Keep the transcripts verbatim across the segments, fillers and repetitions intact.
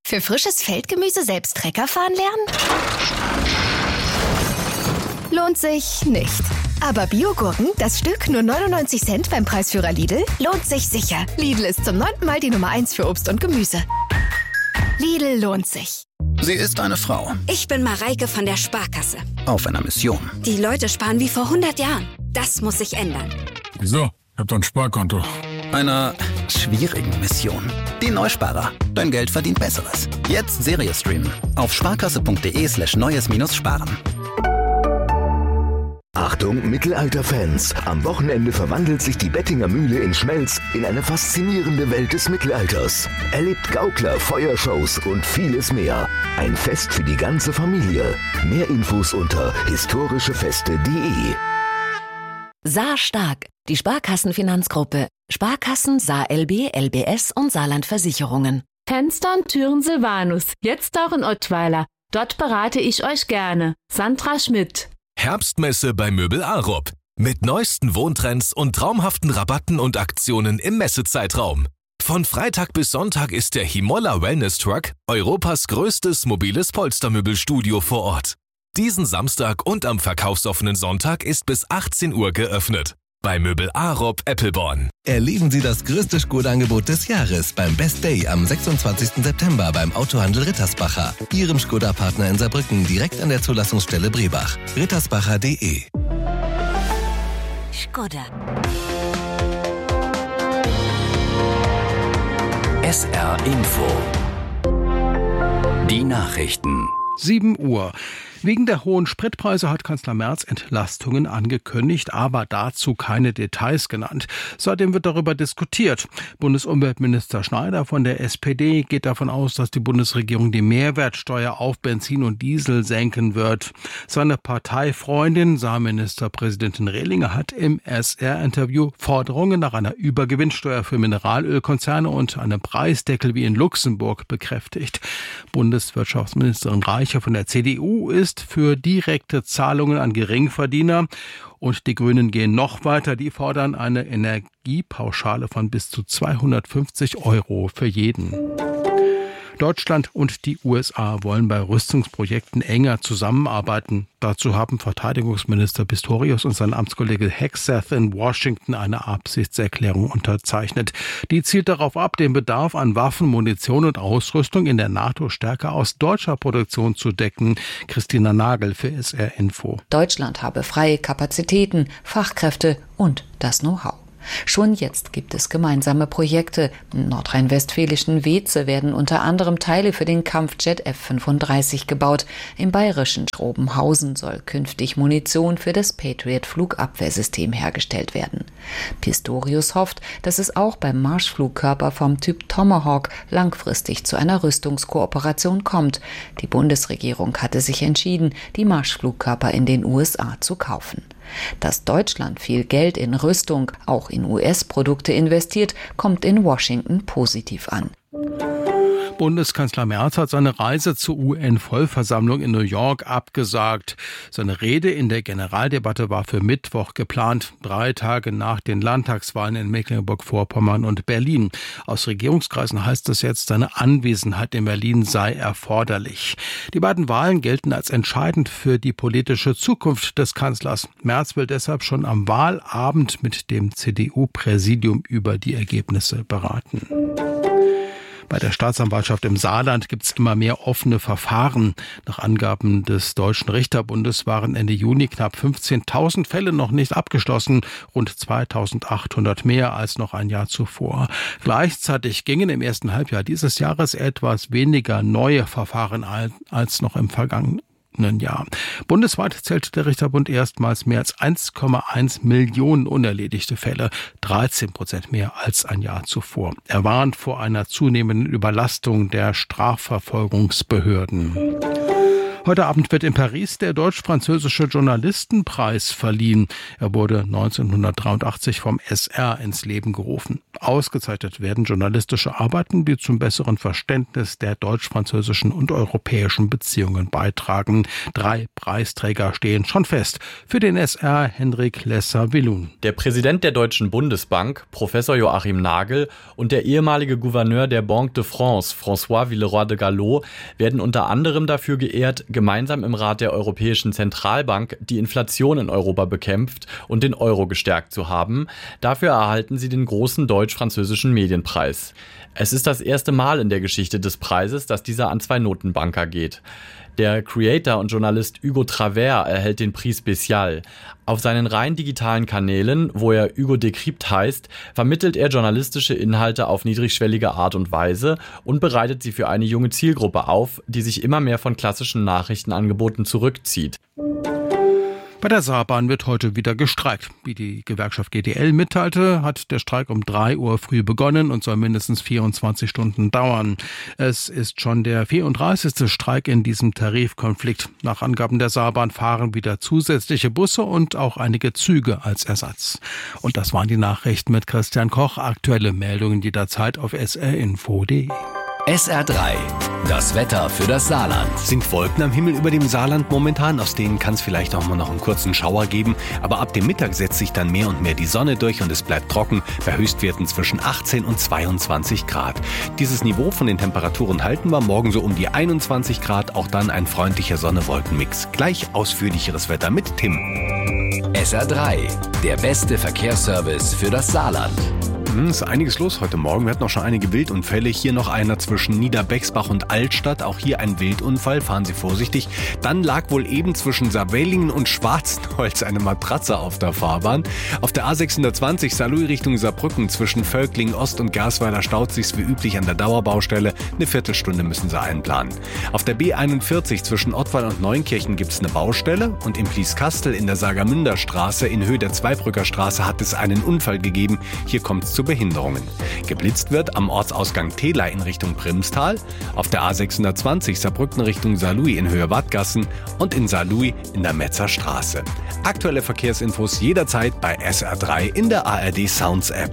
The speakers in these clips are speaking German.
Für frisches Feldgemüse selbst Trecker fahren lernen? Lohnt sich nicht. Aber Biogurken, das Stück nur neunundneunzig Cent beim Preisführer Lidl, lohnt sich sicher. Lidl ist zum neunten Mal die Nummer eins für Obst und Gemüse. Lidl lohnt sich. Sie ist eine Frau. Ich bin Mareike von der Sparkasse. Auf einer Mission. Die Leute sparen wie vor hundert Jahren. Das muss sich ändern. Wieso? Ich hab doch ein Sparkonto. Einer schwierigen Mission. Die Neusparer. Dein Geld verdient Besseres. Jetzt Serie streamen. Auf sparkasse.de slash neues minus sparen. Achtung, Mittelalter-Fans! Am Wochenende verwandelt sich die Bettinger Mühle in Schmelz in eine faszinierende Welt des Mittelalters. Erlebt Gaukler, Feuershows und vieles mehr. Ein Fest für die ganze Familie. Mehr Infos unter historischefeste punkt de. Saar Stark, die Sparkassenfinanzgruppe. Sparkassen, Saar L B, L B S und Saarland Versicherungen. Fenster und Türen Silvanus, jetzt auch in Ottweiler. Dort berate ich euch gerne. Sandra Schmidt. Herbstmesse bei Möbel Arup. Mit neuesten Wohntrends und traumhaften Rabatten und Aktionen im Messezeitraum. Von Freitag bis Sonntag ist der Himolla Wellness Truck Europas größtes mobiles Polstermöbelstudio vor Ort. Diesen Samstag und am verkaufsoffenen Sonntag ist bis achtzehn Uhr geöffnet. Bei Möbel Arup Eppelborn. Erleben Sie das größte Skoda-Angebot des Jahres beim Best Day am sechsundzwanzigsten September beim Autohandel Rittersbacher. Ihrem Skoda-Partner in Saarbrücken direkt an der Zulassungsstelle Brebach. rittersbacher punkt de. Skoda. S R Info. Die Nachrichten. sieben Uhr. Wegen der hohen Spritpreise hat Kanzler Merz Entlastungen angekündigt, aber dazu keine Details genannt. Seitdem wird darüber diskutiert. Bundesumweltminister Schneider von der S P D geht davon aus, dass die Bundesregierung die Mehrwertsteuer auf Benzin und Diesel senken wird. Seine Parteifreundin, Saarministerpräsidentin Rehlinger, hat im S R-Interview Forderungen nach einer Übergewinnsteuer für Mineralölkonzerne und einem Preisdeckel wie in Luxemburg bekräftigt. Bundeswirtschaftsministerin Reicher von der C D U ist für direkte Zahlungen an Geringverdiener. Und die Grünen gehen noch weiter. Die fordern eine Energiepauschale von bis zu zweihundertfünfzig Euro für jeden. Deutschland und die U S A wollen bei Rüstungsprojekten enger zusammenarbeiten. Dazu haben Verteidigungsminister Pistorius und sein Amtskollege Hegseth in Washington eine Absichtserklärung unterzeichnet. Die zielt darauf ab, den Bedarf an Waffen, Munition und Ausrüstung in der NATO stärker aus deutscher Produktion zu decken. Christina Nagel für S R Info. Deutschland habe freie Kapazitäten, Fachkräfte und das Know-how. Schon jetzt gibt es gemeinsame Projekte. Im nordrhein-westfälischen Weeze werden unter anderem Teile für den Kampfjet F fünfunddreißig gebaut. Im bayerischen Schrobenhausen soll künftig Munition für das Patriot-Flugabwehrsystem hergestellt werden. Pistorius hofft, dass es auch beim Marschflugkörper vom Typ Tomahawk langfristig zu einer Rüstungskooperation kommt. Die Bundesregierung hatte sich entschieden, die Marschflugkörper in den U S A zu kaufen. Dass Deutschland viel Geld in Rüstung, auch in U S-Produkte investiert, kommt in Washington positiv an. Bundeskanzler Merz hat seine Reise zur U N-Vollversammlung in New York abgesagt. Seine Rede in der Generaldebatte war für Mittwoch geplant, drei Tage nach den Landtagswahlen in Mecklenburg-Vorpommern und Berlin. Aus Regierungskreisen heißt es jetzt, seine Anwesenheit in Berlin sei erforderlich. Die beiden Wahlen gelten als entscheidend für die politische Zukunft des Kanzlers. Merz will deshalb schon am Wahlabend mit dem C D U-Präsidium über die Ergebnisse beraten. Bei der Staatsanwaltschaft im Saarland gibt es immer mehr offene Verfahren. Nach Angaben des Deutschen Richterbundes waren Ende Juni knapp fünfzehntausend Fälle noch nicht abgeschlossen, rund zweitausendachthundert mehr als noch ein Jahr zuvor. Gleichzeitig gingen im ersten Halbjahr dieses Jahres etwas weniger neue Verfahren als noch im vergangenen Jahr. Bundesweit zählte der Richterbund erstmals mehr als eins Komma eins Millionen unerledigte Fälle, dreizehn Prozent mehr als ein Jahr zuvor. Er warnt vor einer zunehmenden Überlastung der Strafverfolgungsbehörden. Heute Abend wird in Paris der deutsch-französische Journalistenpreis verliehen. Er wurde neunzehnhundertdreiundachtzig vom S R ins Leben gerufen. Ausgezeichnet werden journalistische Arbeiten, die zum besseren Verständnis der deutsch-französischen und europäischen Beziehungen beitragen. Drei Preisträger stehen schon fest. Für den S R Henrik Lesser-Willun. Der Präsident der Deutschen Bundesbank, Professor Joachim Nagel, und der ehemalige Gouverneur der Banque de France, François Villeroy de Galhau, werden unter anderem dafür geehrt, gemeinsam im Rat der Europäischen Zentralbank die Inflation in Europa bekämpft und den Euro gestärkt zu haben. Dafür erhalten sie den großen deutsch-französischen Medienpreis. Es ist das erste Mal in der Geschichte des Preises, dass dieser an zwei Notenbanker geht. Der Creator und Journalist Hugo Travers erhält den Prix Spécial. Auf seinen rein digitalen Kanälen, wo er Hugo Decrypt heißt, vermittelt er journalistische Inhalte auf niedrigschwellige Art und Weise und bereitet sie für eine junge Zielgruppe auf, die sich immer mehr von klassischen Nachrichtenangeboten zurückzieht. Bei der Saarbahn wird heute wieder gestreikt. Wie die Gewerkschaft G D L mitteilte, hat der Streik um drei Uhr früh begonnen und soll mindestens vierundzwanzig Stunden dauern. Es ist schon der vierunddreißigste Streik in diesem Tarifkonflikt. Nach Angaben der Saarbahn fahren wieder zusätzliche Busse und auch einige Züge als Ersatz. Und das waren die Nachrichten mit Christian Koch. Aktuelle Meldungen jederzeit auf s r info punkt d e. S R drei. Das Wetter für das Saarland. Sind Wolken am Himmel über dem Saarland momentan, aus denen kann es vielleicht auch mal noch einen kurzen Schauer geben, aber ab dem Mittag setzt sich dann mehr und mehr die Sonne durch und es bleibt trocken, bei Höchstwerten zwischen achtzehn und zweiundzwanzig Grad. Dieses Niveau von den Temperaturen halten wir morgen so um die einundzwanzig Grad, auch dann ein freundlicher Sonne-Wolken-Mix. Gleich ausführlicheres Wetter mit Tim. S R drei. Der beste Verkehrsservice für das Saarland. Es ist einiges los heute Morgen. Wir hatten auch schon einige Wildunfälle. Hier noch einer zwischen Niederbexbach und Altstadt. Auch hier ein Wildunfall. Fahren Sie vorsichtig. Dann lag wohl eben zwischen Saarwellingen und Schwarzenholz eine Matratze auf der Fahrbahn. Auf der A sechshundertzwanzig Saarlouis Richtung Saarbrücken zwischen Völklingen Ost und Gersweiler staut sich's wie üblich an der Dauerbaustelle. Eine Viertelstunde müssen Sie einplanen. Auf der B einundvierzig zwischen Ottweiler und Neunkirchen gibt's eine Baustelle. Und im Blieskastel in der Saargamünder Straße in Höhe der Zweibrücker Straße hat es einen Unfall gegeben. Hier kommt's zu Behinderungen. Geblitzt wird am Ortsausgang Tela in Richtung Primstal, auf der A sechshundertzwanzig Saarbrücken Richtung Saarlouis in Höhe Wattgassen und in Saarlouis in der Metzer Straße. Aktuelle Verkehrsinfos jederzeit bei S R drei in der A R D Sounds App.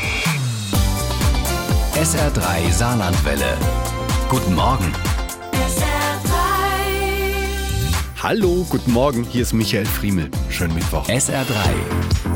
S R drei Saarlandwelle. Guten Morgen. S R drei. Hallo, guten Morgen, hier ist Michael Friemel. Schönen Mittwoch. S R drei.